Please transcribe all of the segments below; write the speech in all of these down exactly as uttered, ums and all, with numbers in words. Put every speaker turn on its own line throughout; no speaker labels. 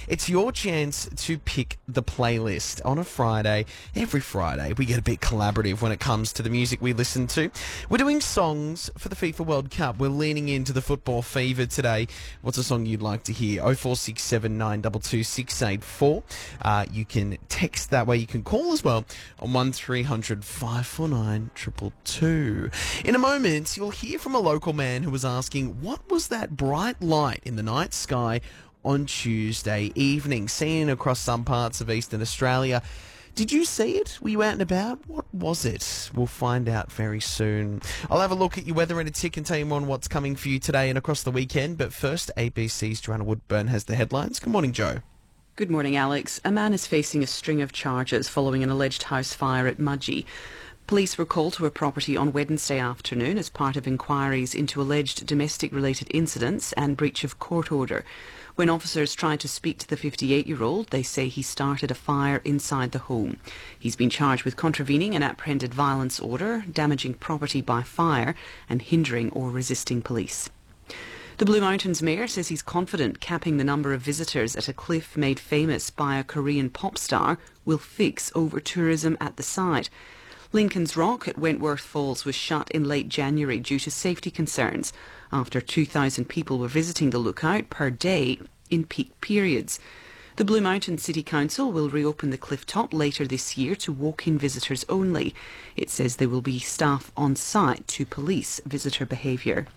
it's your chance to pick the playlist on a Friday. Every Friday, we get a bit collaborative when it comes to the music we listen to. We're doing songs for the FIFA World Cup. We're leaning into the football fever today. What's a song you'd like to hear? oh four six seven nine two two six eight four. Uh, you can text that way. You can call as well on one three hundred five four nine two two two. In a moment, you'll hear from a local man who was asking, what was that bright light in the night sky on Tuesday evening, seen across some parts of Eastern Australia? Did you see it? Were you out and about? What was it? We'll find out very soon. I'll have a look at your weather in a tick and tell you more on what's coming for you today and across the weekend. But first, A B C's Joanna Woodburn has the headlines. Good morning, Joe.
Good morning, Alex. A man is facing a string of charges following an alleged house fire at Mudgee. Police were called to a property on Wednesday afternoon as part of inquiries into alleged domestic-related incidents and breach of court order. When officers tried to speak to the fifty-eight-year-old, they say he started a fire inside the home. He's been charged with contravening an apprehended violence order, damaging property by fire, and hindering or resisting police. The Blue Mountains mayor says he's confident capping the number of visitors at a cliff made famous by a Korean pop star will fix over-tourism at the site. Lincoln's Rock at Wentworth Falls was shut in late January due to safety concerns after two thousand people were visiting the lookout per day in peak periods. The Blue Mountain City Council will reopen the cliff top later this year to walk-in visitors only. It says there will be staff on site to police visitor behaviour.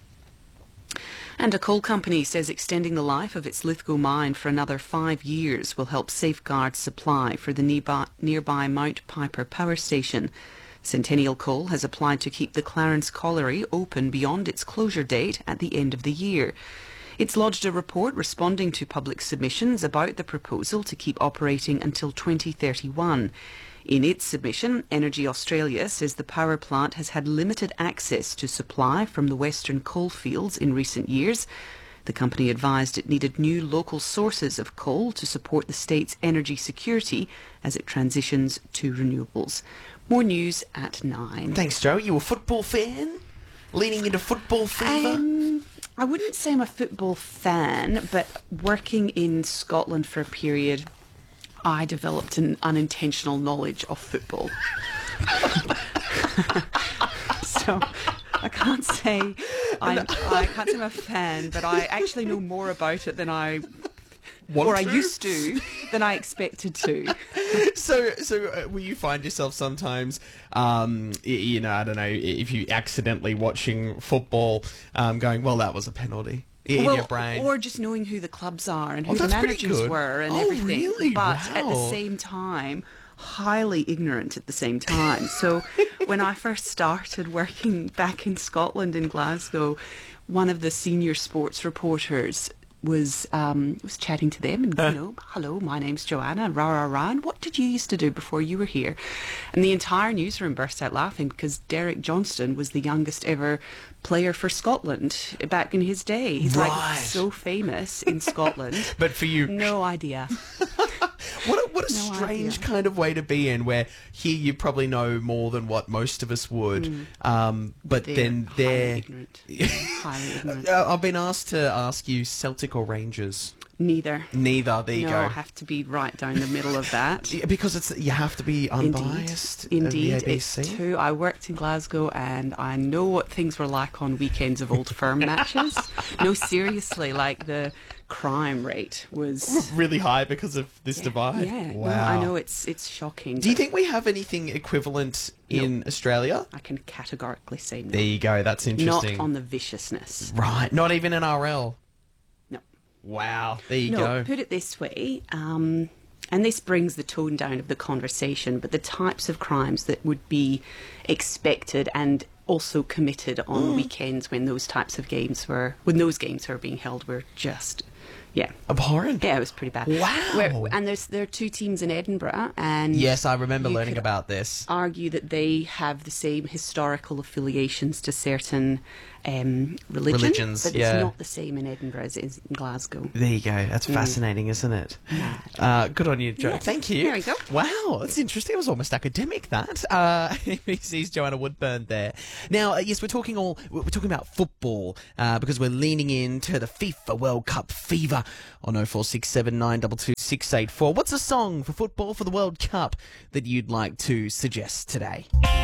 And a coal company says extending the life of its Lithgow mine for another five years will help safeguard supply for the nearby, nearby Mount Piper power station. Centennial Coal has applied to keep the Clarence Colliery open beyond its closure date at the end of the year. It's lodged a report responding to public submissions about the proposal to keep operating until twenty thirty-one. In its submission, Energy Australia says the power plant has had limited access to supply from the western coalfields in recent years. The company advised it needed new local sources of coal to support the state's energy security as it transitions to renewables. More news at nine.
Thanks, Joe. You a football fan? Leaning into football fever?
Um, I wouldn't say I'm a football fan, but working in Scotland for a period, I developed an unintentional knowledge of football. So I can't say I'm, I can't say I'm a fan, but I actually know more about it than I
Want
or I
to?
used to than I expected to.
So, so uh, will you find yourself sometimes, um, y- you know, I don't know, if you accidentally watching football, um, going, well, that was a penalty in
well,
your brain?
or just knowing who the clubs are and who
Oh,
the
that's pretty
managers
good.
were and
Oh,
everything.
really?
But at the
Wow.
same time, highly ignorant at the same time. So when I first started working back in Scotland in Glasgow, one of the senior sports reporters was um, was chatting to them and, you know, hello, my name's Joanna, rah, rah, rah, and what did you used to do before you were here? And the entire newsroom burst out laughing because Derek Johnston was the youngest ever player for Scotland back in his day. He's
Right.
like so famous in Scotland.
But for you,
No idea.
what a, what a
No
strange
idea.
kind of way to be in, where here you probably know more than what most of us would, um, but
They're
then
highly
they're...
ignorant. Highly ignorant.
Uh, I've been asked to ask you Celtic or Rangers.
Neither.
Neither. There you
no,
go.
I have to be right down the middle of that.
Yeah, because it's you have to be unbiased. of
Indeed,
the A B
it's
C.
true. I worked in Glasgow and I know what things were like on weekends of Old Firm matches. No, seriously, like the crime rate was
Really high because of this
yeah,
divide.
Yeah,
Wow.
no, I know it's it's shocking.
Do you
but
think we have anything equivalent in Australia?
I can categorically say no.
There you go. That's interesting.
Not on the viciousness.
Right. Not even an R L.
No.
Wow. There you
No,
go.
put it this way, um, and this brings the tone down of the conversation, but the types of crimes that would be expected and also committed on
Mm.
weekends when those types of games were, when those games were being held were just, yeah.
Abhorrent.
Yeah, it was pretty bad.
Wow.
Where, and there's there are two teams in Edinburgh, and
Yes, I remember
you
learning
could
about this.
argue that they have the same historical affiliations to certain um, religions,
Religions,
but
yeah.
it's not the same in Edinburgh as it is in Glasgow.
There you go. That's fascinating, isn't it? Uh, good on you, Joe.
Yeah.
Thank you.
There we go.
Wow, that's interesting. It was almost academic, that. Uh, A B C's Joanna Woodburn there. Now, uh, yes, we're talking all we're talking about football uh, because we're leaning into the FIFA World Cup fever on oh four six seven nine two two six eight four. What's a song for football for the World Cup that you'd like to suggest today?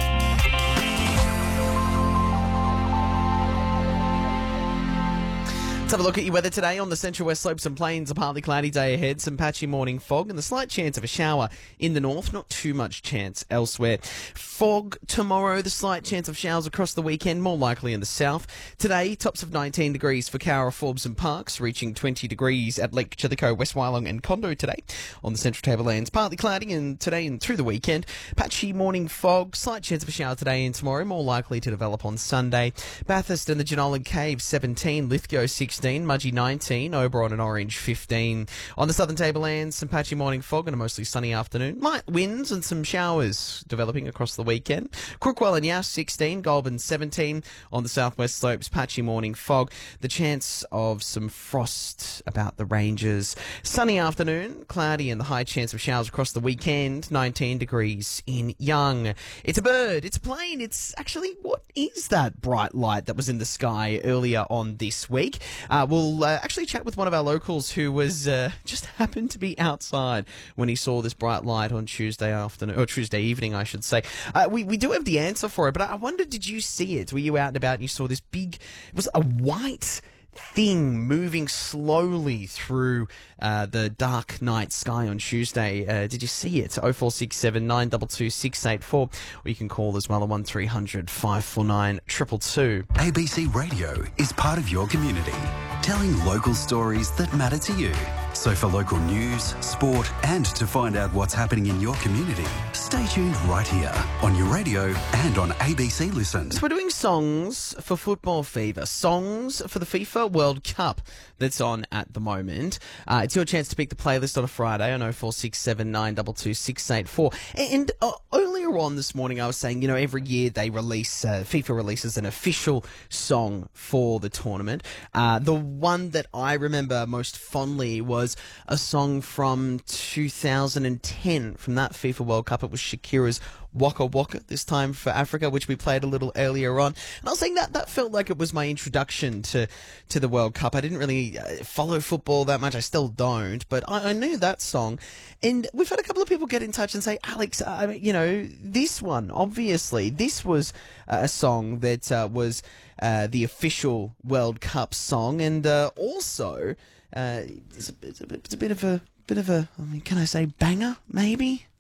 Let's have a look at your weather today. On the central west slopes and plains, a partly cloudy day ahead, some patchy morning fog and the slight chance of a shower in the north, not too much chance elsewhere. Fog tomorrow, the slight chance of showers across the weekend, more likely in the south. Today, tops of nineteen degrees for Cowra, Forbes and Parks, reaching twenty degrees at Lake Chillico, West Wyalong and Condo today. On the central tablelands, partly cloudy and today and through the weekend. Patchy morning fog, slight chance of a shower today and tomorrow, more likely to develop on Sunday. Bathurst and the Jenolan Caves, seventeen, Lithgow, sixteen, Mudgee, nineteen, Oberon and Orange, fifteen. On the southern tablelands, some patchy morning fog and a mostly sunny afternoon. Light winds and some showers developing across the weekend. Crookwell and Yass, sixteen, Goulburn, seventeen. On the southwest slopes, patchy morning fog. The chance of some frost about the ranges. Sunny afternoon, cloudy and the high chance of showers across the weekend. nineteen degrees in Young. It's a bird, it's a plane, it's actually, what is that bright light that was in the sky earlier on this week? Uh, we'll uh, actually chat with one of our locals who was uh, just happened to be outside when he saw this bright light on Tuesday afternoon, or Tuesday evening, I should say. Uh, we, we do have the answer for it, but I wonder, did you see it? Were you out and about and you saw this big, it was a white thing moving slowly through uh, the dark night sky on Tuesday? Uh, did you see it? oh four six seven, nine two two, six eight four, or you can call as well at one three hundred, five four nine, two two two.
A B C Radio is part of your community, telling local stories that matter to you. So for local news, sport and to find out what's happening in your community, stay tuned right here on your radio and on A B C Listen.
So we're doing songs for Football Fever, songs for the FIFA World Cup that's on at the moment. Uh, it's your chance to pick the playlist on a Friday on oh four six seven, nine two two, six eight four. And uh, earlier on this morning I was saying, you know, every year they release, uh, FIFA releases an official song for the tournament. Uh, the one that I remember most fondly was a song from two thousand ten from that FIFA World Cup. It was Shakira's Waka Waka, this time for Africa, which we played a little earlier on. And I was saying that that felt like it was my introduction to, to the World Cup. I didn't really uh, follow football that much. I still don't, but I, I knew that song. And we've had a couple of people get in touch and say, Alex, uh, you know, this one, obviously, this was uh, a song that uh, was uh, the official World Cup song. And uh, also, uh, it's, a, it's, a, it's a bit of a, bit of a, I mean, can I say banger, maybe?